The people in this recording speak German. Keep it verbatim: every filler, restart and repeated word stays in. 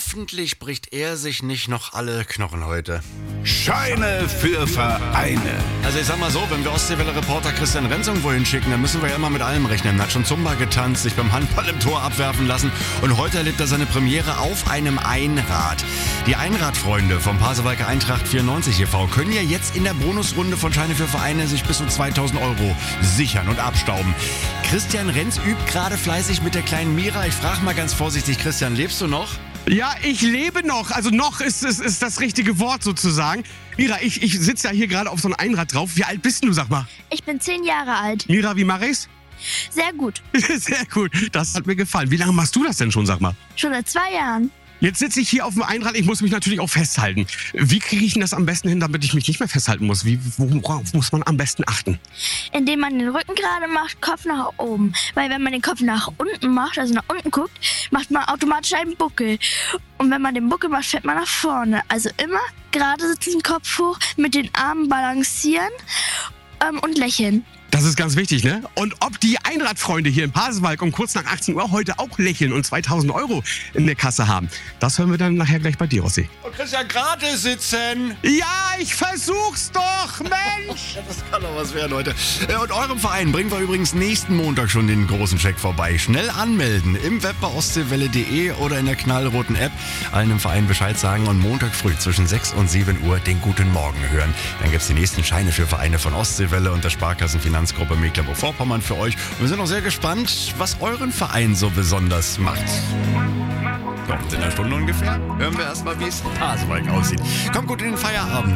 Hoffentlich bricht er sich nicht noch alle Knochen heute. Scheine für Vereine. Also ich sag mal so, wenn wir Ostseewelle-Reporter Christian Renz irgendwo hinschicken, dann müssen wir ja immer mit allem rechnen. Er hat schon Zumba getanzt, sich beim Handball im Tor abwerfen lassen und heute erlebt er seine Premiere auf einem Einrad. Die Einradfreunde vom Pasewalker Eintracht vierundneunzig e V können ja jetzt in der Bonusrunde von Scheine für Vereine sich bis zu zweitausend Euro sichern und abstauben. Christian Renz übt gerade fleißig mit der kleinen Mira. Ich frage mal ganz vorsichtig, Christian, lebst du noch? Ja, ich lebe noch. Also noch ist, ist, ist das richtige Wort sozusagen. Mira, ich, ich sitze ja hier gerade auf so einem Einrad drauf. Wie alt bist du, sag mal? Ich bin zehn Jahre alt. Mira, wie mache ich's? Sehr gut. Sehr gut, das hat mir gefallen. Wie lange machst du das denn schon, sag mal? Schon seit zwei Jahren. Jetzt sitze ich hier auf dem Einrad, ich muss mich natürlich auch festhalten. Wie kriege ich denn das am besten hin, damit ich mich nicht mehr festhalten muss? Wie, worauf muss man am besten achten? Indem man den Rücken gerade macht, Kopf nach oben. Weil wenn man den Kopf nach unten macht, also nach unten guckt, macht man automatisch einen Buckel. Und wenn man den Buckel macht, fährt man nach vorne. Also immer gerade sitzen, Kopf hoch, mit den Armen balancieren ähm, und lächeln. Das ist ganz wichtig, ne? Und ob die Einradfreunde hier in Pasewalk um kurz nach achtzehn Uhr heute auch lächeln und zweitausend Euro in der Kasse haben, das hören wir dann nachher gleich bei dir, Rossi. Und Christian, gerade sitzen. Ja, ich versuch's doch, Mensch! Das kann doch was werden heute. Und eurem Verein bringen wir übrigens nächsten Montag schon den großen Check vorbei. Schnell anmelden im Web bei ostseewelle punkt de oder in der knallroten App. Allen im Verein Bescheid sagen und Montag früh zwischen sechs und sieben Uhr den Guten Morgen hören. Dann gibt's die nächsten Scheine für Vereine von Ostseewelle und der Sparkassenfinanzgruppe Mecklenburg-Vorpommern für euch. Und wir sind auch sehr gespannt, was euren Verein so besonders macht. Kommt in einer Stunde ungefähr. Hören wir erstmal, wie es in Pasewalk aussieht. Kommt gut in den Feierabend.